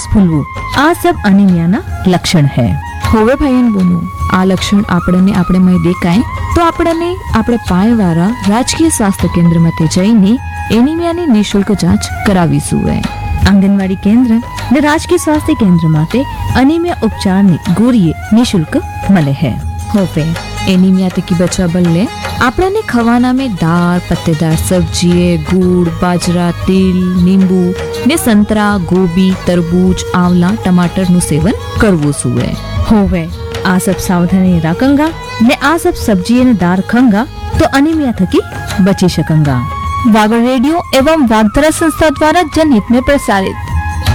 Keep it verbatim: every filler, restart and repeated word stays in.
सांस फूलવું, આ सब અનિમિયાના લક્ષણ है। હવે ભાઈન બોનું આ લક્ષણ આપણને આપણે મય દેખાય તો આપણને આપણે પાયવાળા રાજકીય સ્વાસ્થ્ય કેન્દ્રમાં જઈને એનિમિયાની નિઃશુલ્ક જાંચ કરાવીશું। આંગણવાડી કેન્દ્ર ને રાજકીય સ્વાસ્થ્ય કેન્દ્ર માટે અનિમિયા ઉપચારની ગોળીએ નિઃશુલ્ક મળે है। હવે એનિમિયા તકી બચવા બદલે આપણને ખવાના में दाल, पत्तेदार सब्जी, गुड़, बाजरा, तिल, नींबू ने संतरा, गोभी, तरबूज, आंवला, टमाटर નું સેવન કરવું સુએ। होवे आ सब सावधानी रखंगा ने आ सब सब्जी ने दाल खंगा तो अनीमिया थकी बची सकंगा। वागड़ रेडियो एवं वागधरा संस्था द्वारा जनहित में प्रसारित।